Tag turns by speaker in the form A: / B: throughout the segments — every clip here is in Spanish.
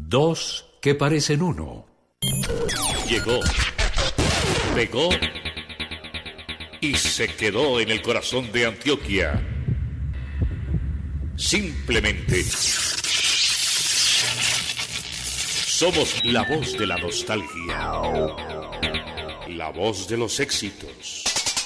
A: Dos que parecen uno. Llegó, pegó y se quedó en el corazón de Antioquia. Simplemente somos la voz de la nostalgia, la voz de los éxitos.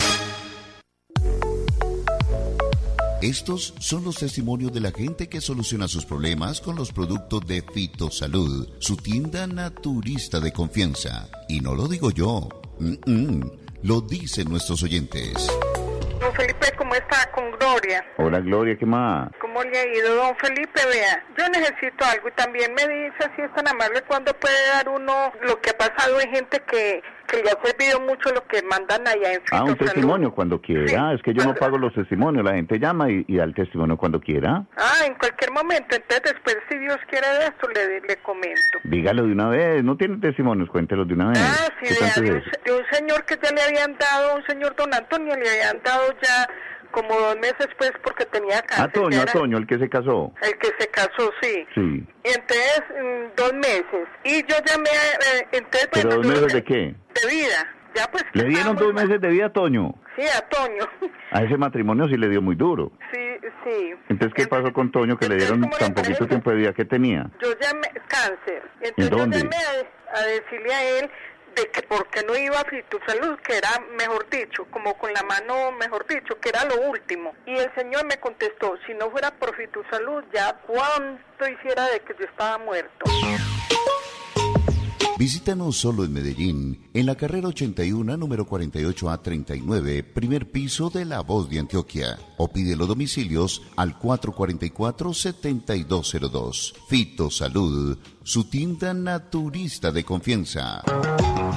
B: Estos son los testimonios de la gente que soluciona sus problemas con los productos de Fitosalud, su tienda naturista de confianza. Y no lo digo yo, lo dicen nuestros oyentes.
C: Don Felipe, ¿cómo está? Con Gloria.
D: Hola Gloria, ¿qué más?
C: ¿Cómo le ha ido, don Felipe? Vea, yo necesito algo y también me dice si es tan amable cuando puede dar uno lo que ha pasado en gente que le ha servido mucho lo que mandan allá en Fitosalud.
D: Un testimonio cuando quiera. Sí. Es que yo no pago los testimonios, la gente llama y da el testimonio cuando quiera.
C: En cualquier momento. Entonces después, si Dios quiere de esto, le comento.
D: Dígalo de una vez, no tiene testimonios, cuéntelo de una vez.
C: Sí, de un señor que ya le habían dado, un señor don Antonio, le habían dado ya como 2 meses pues porque tenía cáncer.
D: A Toño, el que se casó.
C: El que se casó, sí.
D: Sí.
C: Entonces, 2 meses. Y yo llamé, entonces...
D: ¿Pero 2 meses de qué?
C: De vida. Ya pues...
D: ¿Le dieron 2 meses de vida a Toño?
C: Sí, a Toño.
D: A ese matrimonio sí le dio muy duro.
C: Sí.
D: Entonces, ¿qué pasó con Toño que le dieron tan poquito tiempo de vida que tenía?
C: Yo llamé, cáncer. Entonces
D: ¿En dónde?
C: Yo llamé a decirle a él de que por qué no iba a Fitosalud, que era, mejor dicho, como con la mano, mejor dicho, que era lo último. Y el señor me contestó, si no fuera por Fitosalud, ya cuánto hiciera de que yo estaba muerto.
B: Visítanos solo en Medellín, en la carrera 81, número 48A39, primer piso de La Voz de Antioquia. O pide los domicilios al 444-7202. Fitosalud, su tienda naturista de confianza.